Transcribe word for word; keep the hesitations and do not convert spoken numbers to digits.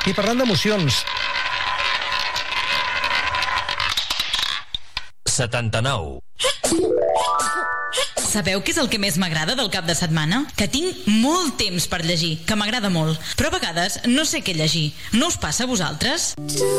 I parlant d'emocions... setanta-nou. Sabeu què és el que més m'agrada del cap de setmana? Que tinc molt temps per llegir, que m'agrada molt. Però a vegades no sé què llegir. No us passa a vosaltres?